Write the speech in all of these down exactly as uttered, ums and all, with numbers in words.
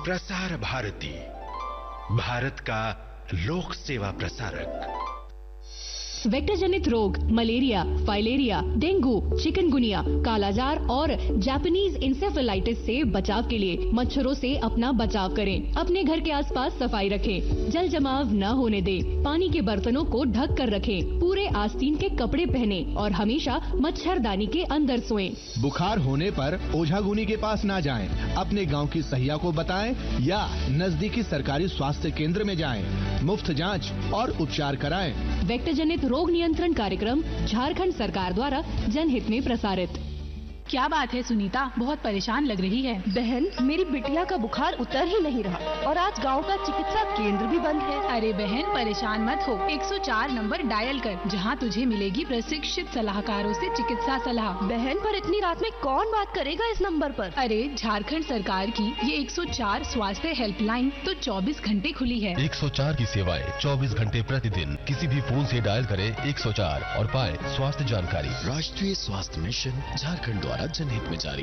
प्रसार भारती, भारत का लोक सेवा प्रसारक। वेक्टर जनित रोग, मलेरिया, फाइलेरिया, डेंगू, चिकनगुनिया, कालाजार और जापानीज इंसेफेलाइटिस से बचाव के लिए मच्छरों से अपना बचाव करें। अपने घर के आसपास सफाई रखें, जल जमाव न होने दें, पानी के बर्तनों को ढक कर रखें, पूरे आस्तीन के कपड़े पहने और हमेशा मच्छरदानी के अंदर सोएं। बुखार होने पर ओझागुनी के पास ना जाएं, अपने गांव की सहिया को बताएं या नजदीकी सरकारी स्वास्थ्य केंद्र में जाएं। मुफ्त जांच और उपचार कराएं। वेक्टर जनित रोग नियंत्रण कार्यक्रम झारखंड सरकार द्वारा जनहित में प्रसारित। क्या बात है सुनीता, बहुत परेशान लग रही है। बहन, मेरी बिटिया का बुखार उतर ही नहीं रहा और आज गांव का चिकित्सा केंद्र भी बंद है। अरे बहन, परेशान मत हो, एक सौ चार नंबर डायल कर, जहां तुझे मिलेगी प्रशिक्षित सलाहकारों से चिकित्सा सलाह। बहन, पर इतनी रात में कौन बात करेगा इस नंबर पर? अरे झारखंड सरकार की ये एक सौ चार स्वास्थ्य हेल्पलाइन तो चौबीस घंटे खुली है। एक सौ चार की सेवाएं चौबीस घंटे प्रतिदिन किसी भी फोन से डायल करें एक सौ चार और पाएं स्वास्थ्य जानकारी। राष्ट्रीय स्वास्थ्य मिशन झारखंड द्वारा जनहित में जारी।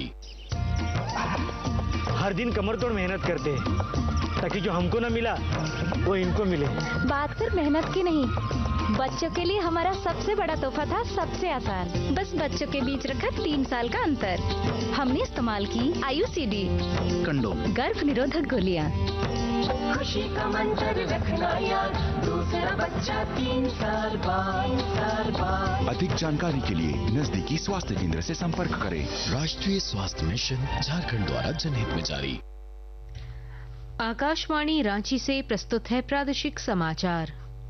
हर दिन कमर तोड़ मेहनत करते हैं ताकि जो हमको ना मिला वो इनको मिले। बात सिर्फ मेहनत की नहीं, बच्चों के लिए हमारा सबसे बड़ा तोहफा था सबसे आसान। बस बच्चों के बीच रखा तीन साल का अंतर। हमने इस्तेमाल की आयुसीडी, कंडोम, गर्भ निरोधक गोलियां। खुशी का मंत्र रखना याद, दूसरा बच्चा तीन साल बाद, साल बाद। अधिक जानकारी के लिए नजदीकी स्वास्थ्य केंद्र से संपर्क करें। राष्ट्रीय स्वास्थ्य मिशन झारखंड द्वारा जनहित में जारी। आकाशवाणी रांची से प्रस्तुत है प्रादेशिक समाचार।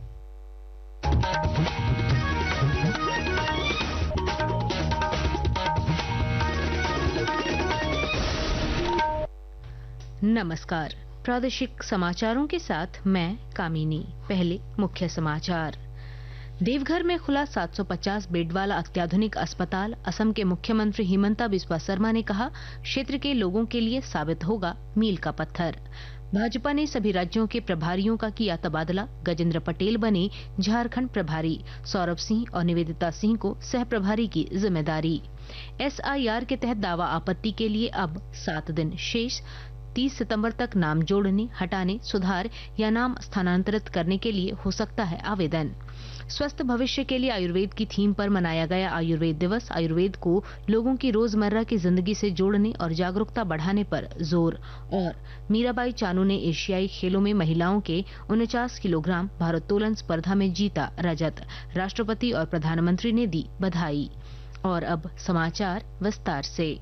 नमस्कार, प्रादेशिक समाचारों के साथ मैं कामिनी। पहले मुख्य समाचार। देवघर में खुला सात सौ पचास बेड वाला अत्याधुनिक अस्पताल। असम के मुख्यमंत्री हिमंता बिस्वा शर्मा ने कहा, क्षेत्र के लोगों के लिए साबित होगा मील का पत्थर। भाजपा ने सभी राज्यों के प्रभारियों का किया तबादला। गजेंद्र पटेल बने झारखंड प्रभारी। सौरभ सिंह और निवेदिता सिंह को सह प्रभारी की जिम्मेदारी। एसआईआर के तहत दावा आपत्ति के लिए अब सात दिन शेष। तीस सितंबर तक नाम जोड़ने, हटाने, सुधार या नाम स्थानांतरित करने के लिए हो सकता है आवेदन। स्वस्थ भविष्य के लिए आयुर्वेद की थीम पर मनाया गया आयुर्वेद दिवस। आयुर्वेद को लोगों की रोजमर्रा की जिंदगी से जोड़ने और जागरूकता बढ़ाने पर जोर। और मीराबाई चानू ने एशियाई खेलों में महिलाओं के उनचास किलोग्राम भारोत्तोलन स्पर्धा में जीता रजत। राष्ट्रपति और प्रधानमंत्री ने दी बधाई। और अब समाचार विस्तार से।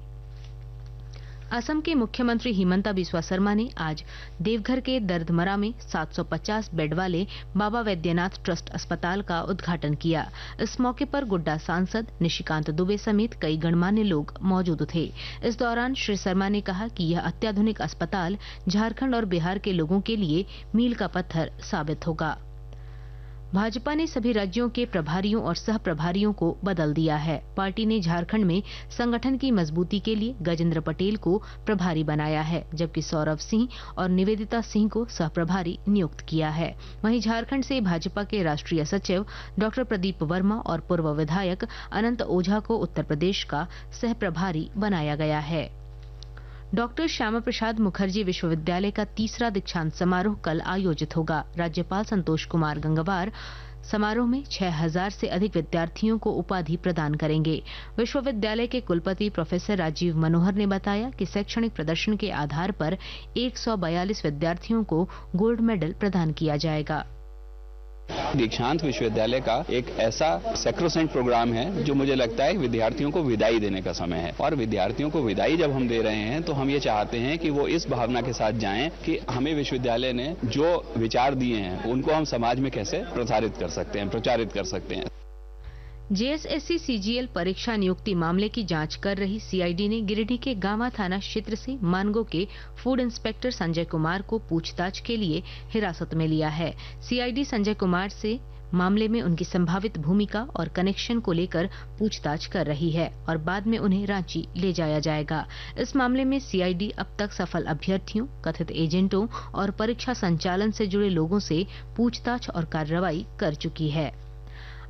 असम के मुख्यमंत्री हिमंता बिस्वा शर्मा ने आज देवघर के दर्दमरा में सात सौ पचास बेड वाले बाबा वैद्यनाथ ट्रस्ट अस्पताल का उद्घाटन किया। इस मौके पर गुड्डा सांसद निशिकांत दुबे समेत कई गणमान्य लोग मौजूद थे। इस दौरान श्री शर्मा ने कहा कि यह अत्याधुनिक अस्पताल झारखंड और बिहार के लोगों के लिए मील का पत्थर साबित होगा। भाजपा ने सभी राज्यों के प्रभारियों और सह प्रभारियों को बदल दिया है। पार्टी ने झारखंड में संगठन की मजबूती के लिए गजेंद्र पटेल को प्रभारी बनाया है, जबकि सौरभ सिंह और निवेदिता सिंह को सह प्रभारी नियुक्त किया है। वहीं झारखंड से भाजपा के राष्ट्रीय सचिव डॉक्टर प्रदीप वर्मा और पूर्व विधायक अनंत ओझा को उत्तर प्रदेश का सह प्रभारी बनाया गया है। डॉक्टर श्यामा प्रसाद मुखर्जी विश्वविद्यालय का तीसरा दीक्षांत समारोह कल आयोजित होगा। राज्यपाल संतोष कुमार गंगवार समारोह में छह हजार से अधिक विद्यार्थियों को उपाधि प्रदान करेंगे। विश्वविद्यालय के कुलपति प्रोफेसर राजीव मनोहर ने बताया कि शैक्षणिक प्रदर्शन के आधार पर एक सौ बयालीस विद्यार्थियों को गोल्ड मेडल प्रदान किया जाएगा। दीक्षांत विश्वविद्यालय का एक ऐसा सैक्रोसेंट प्रोग्राम है जो मुझे लगता है विद्यार्थियों को विदाई देने का समय है। और विद्यार्थियों को विदाई जब हम दे रहे हैं तो हम ये चाहते हैं कि वो इस भावना के साथ जाएं कि हमें विश्वविद्यालय ने जो विचार दिए हैं उनको हम समाज में कैसे प्रसारित कर सकते हैं, प्रचारित कर सकते हैं। जेएसएससी सीजीएल परीक्षा नियुक्ति मामले की जांच कर रही सीआईडी ने गिरिडीह के गामा थाना क्षेत्र से मानगो के फूड इंस्पेक्टर संजय कुमार को पूछताछ के लिए हिरासत में लिया है। सीआईडी संजय कुमार से मामले में उनकी संभावित भूमिका और कनेक्शन को लेकर पूछताछ कर रही है और बाद में उन्हें रांची ले जाया जाएगा। इस मामले में सीआईडी अब तक सफल अभ्यर्थियों, कथित एजेंटों और परीक्षा संचालन से जुड़े लोगों से पूछताछ और कार्रवाई कर चुकी है।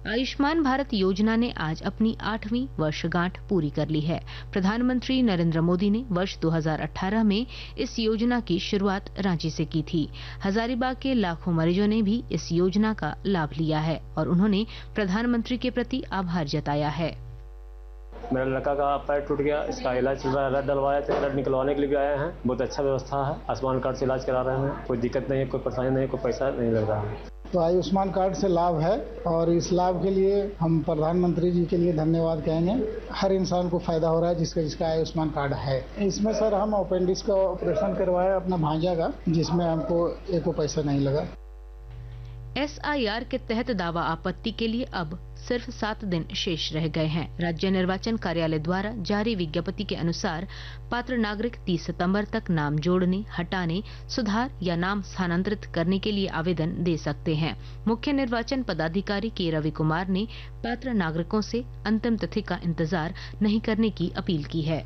आयुष्मान भारत योजना ने आज अपनी आठवीं वर्षगांठ पूरी कर ली है। प्रधानमंत्री नरेंद्र मोदी ने वर्ष दो हज़ार अठारह में इस योजना की शुरुआत रांची से की थी। हजारीबाग के लाखों मरीजों ने भी इस योजना का लाभ लिया है और उन्होंने प्रधानमंत्री के प्रति आभार जताया है। मेरा लड़का का पैर टूट गया, इसका इलाज चल रहा है, रक्त डलवाए थे, रक्त निकलवाने के लिए भी आए हैं। बहुत अच्छा व्यवस्था है, आयुष्मान कार्ड से इलाज करा रहे हैं, कोई दिक्कत नहीं है, कोई परेशानी नहीं है, कोई पैसा नहीं लग रहा है। तो आयुष्मान कार्ड से लाभ है और इस लाभ के लिए हम प्रधानमंत्री जी के लिए धन्यवाद कहेंगे। हर इंसान को फायदा हो रहा है जिसका जिसका आयुष्मान कार्ड है। इसमें सर हम अपेंडिक्स का ऑपरेशन करवाया अपना भांजा का, जिसमें हमको एको पैसा नहीं लगा। एस आई आर के तहत दावा आपत्ति के लिए अब सिर्फ सात दिन शेष रह गए हैं। राज्य निर्वाचन कार्यालय द्वारा जारी विज्ञप्ति के अनुसार पात्र नागरिक तीस सितंबर तक नाम जोड़ने, हटाने, सुधार या नाम स्थानांतरित करने के लिए आवेदन दे सकते हैं। मुख्य निर्वाचन पदाधिकारी के रवि कुमार ने पात्र नागरिकों से अंतिम तिथि का इंतजार नहीं करने की अपील की है।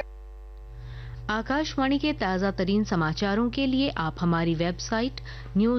आकाशवाणी के ताजा तरीन समाचारों के लिए आप हमारी वेबसाइट न्यूज